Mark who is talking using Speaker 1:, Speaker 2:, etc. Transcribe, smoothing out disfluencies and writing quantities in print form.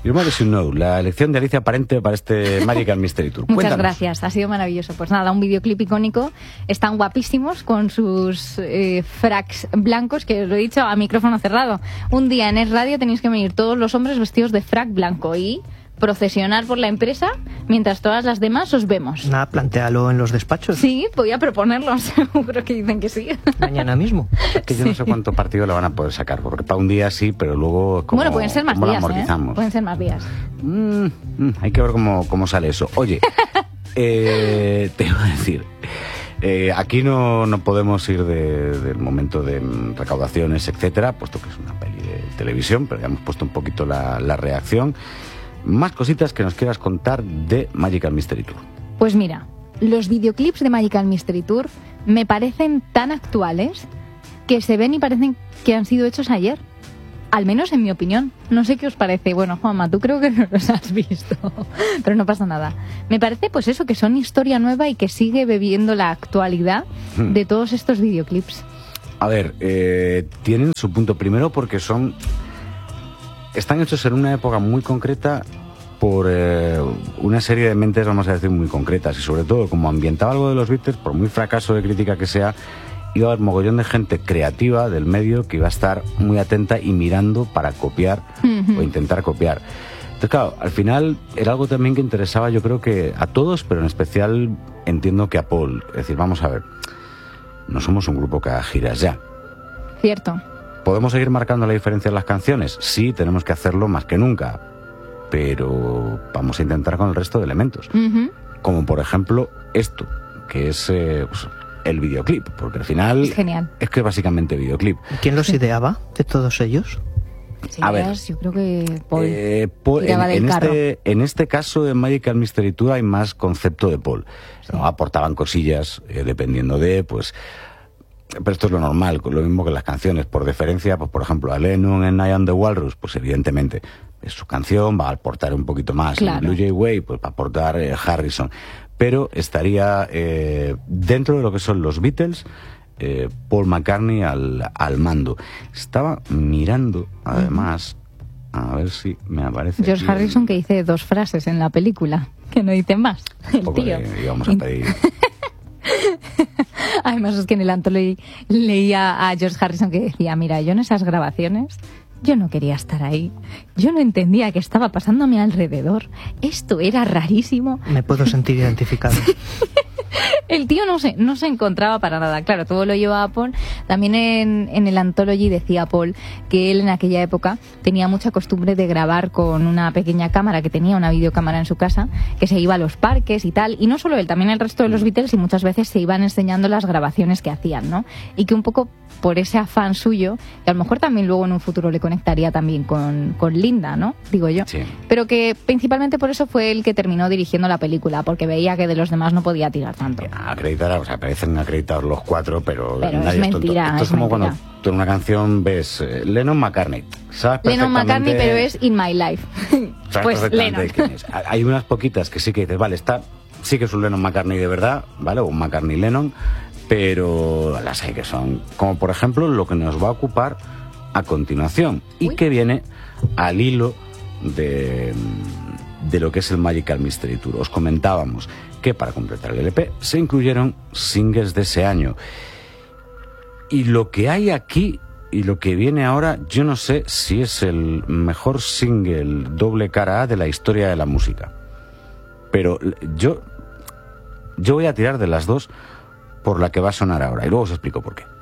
Speaker 1: Your Mother Should Know, la elección de Alicia Parente para este Magical Mystery Tour.
Speaker 2: Muchas
Speaker 1: Cuéntanos.
Speaker 2: gracias, ha sido maravilloso. Pues nada, un videoclip icónico. Están guapísimos con sus fracs blancos, que os lo he dicho a micrófono cerrado. Un día en Es Radio tenéis que venir todos los hombres vestidos de frac blanco y procesionar por la empresa mientras todas las demás os vemos.
Speaker 3: Nada, plantéalo en los despachos.
Speaker 2: Sí, voy a proponerlo, seguro que dicen que sí.
Speaker 3: Mañana mismo.
Speaker 1: Es que yo no sé cuánto partido le van a poder sacar, porque para un día sí, pero luego como,
Speaker 2: Bueno, pueden ser más
Speaker 1: ¿cómo lo
Speaker 2: días,
Speaker 1: amortizamos?
Speaker 2: Pueden ser más días.
Speaker 1: Hay que ver cómo sale eso. Oye, te iba a decir, aquí no podemos ir del momento de recaudaciones, etcétera, puesto que es una peli de televisión, pero ya hemos puesto un poquito la reacción. Más cositas que nos quieras contar de Magical Mystery Tour.
Speaker 2: Pues mira, los videoclips de Magical Mystery Tour me parecen tan actuales que se ven y parecen que han sido hechos ayer. Al menos en mi opinión. No sé qué os parece. Bueno, Juanma, tú creo que no los has visto, pero no pasa nada. Me parece pues eso, que son historia nueva y que sigue bebiendo la actualidad de todos estos videoclips.
Speaker 1: A ver, tienen su punto primero porque están hechos en una época muy concreta por una serie de mentes, vamos a decir, muy concretas, y sobre todo, como ambientaba algo de los Beatles, por muy fracaso de crítica que sea, iba a haber mogollón de gente creativa del medio que iba a estar muy atenta y mirando para copiar o intentar copiar. Entonces, claro, al final era algo también que interesaba, yo creo que a todos, pero en especial entiendo que a Paul. Es decir, vamos a ver, no somos un grupo que haga giras ya.
Speaker 2: Cierto.
Speaker 1: ¿Podemos seguir marcando la diferencia en las canciones? Sí, tenemos que hacerlo más que nunca, pero vamos a intentar con el resto de elementos. Como por ejemplo esto, que es pues, el videoclip, porque al final
Speaker 2: es genial.
Speaker 1: Es que es básicamente videoclip.
Speaker 3: ¿Quién los ideaba de todos ellos?
Speaker 2: Sí,
Speaker 1: a ver,
Speaker 2: yo creo que
Speaker 1: Paul en
Speaker 2: del
Speaker 1: este caso de Magical Mystery Tour hay más concepto de Paul.
Speaker 2: Sí.
Speaker 1: ¿No? Aportaban cosillas dependiendo de, pues... Pero esto es lo normal, lo mismo que las canciones. Por deferencia, pues por ejemplo, a Lennon en I Am the Walrus, pues evidentemente es su canción, va a aportar un poquito más.
Speaker 2: Claro.
Speaker 1: En Blue Jay Way, pues va a aportar Harrison. Pero estaría dentro de lo que son los Beatles, Paul McCartney al mando. Estaba mirando, además, a ver si me aparece
Speaker 2: George Harrison, que dice 2 frases en la película, que no dice más. El tío.
Speaker 1: Íbamos a pedir...
Speaker 2: Además es que en el Anthology leía a George Harrison que decía, mira, yo en esas grabaciones yo no quería estar ahí, yo no entendía qué estaba pasando a mi alrededor, esto era rarísimo.
Speaker 3: Me puedo sentir identificado.
Speaker 2: El tío no se encontraba para nada. Claro, todo lo llevaba Paul. También en el Anthology decía Paul que él en aquella época tenía mucha costumbre de grabar con una pequeña cámara que tenía, una videocámara en su casa, que se iba a los parques y tal. Y no solo él, también el resto de los Beatles, y muchas veces se iban enseñando las grabaciones que hacían, ¿no? Y que un poco por ese afán suyo, que a lo mejor también luego en un futuro le conectaría también con Linda, ¿no? Digo yo.
Speaker 1: Sí.
Speaker 2: Pero que principalmente por eso fue el que terminó dirigiendo la película, porque veía que de los demás no podía tirar tanto.
Speaker 1: Acreditar, o sea, parecen acreditados los 4, pero
Speaker 2: Pero
Speaker 1: nadie
Speaker 2: es mentira,
Speaker 1: tonto. Esto es como
Speaker 2: mentira.
Speaker 1: cuando tú en una canción ves Lennon-McCartney. Sabes
Speaker 2: Lennon
Speaker 1: perfectamente-
Speaker 2: McCartney, pero es In My Life.
Speaker 1: sabes
Speaker 2: Pues
Speaker 1: perfectamente
Speaker 2: Lennon.
Speaker 1: quién es. Hay unas poquitas que sí que dices, vale, sí que es un Lennon-McCartney de verdad, ¿vale? O un McCartney-Lennon, pero las hay que son, como por ejemplo lo que nos va a ocupar a continuación y
Speaker 2: Uy.
Speaker 1: que viene al hilo de lo que es el Magical Mystery Tour. Os comentábamos que para completar el LP se incluyeron singles de ese año. Y lo que hay aquí y lo que viene ahora, yo no sé si es el mejor single doble cara A de la historia de la música. Pero yo voy a tirar de las dos por la que va a sonar ahora. Y luego os explico por qué.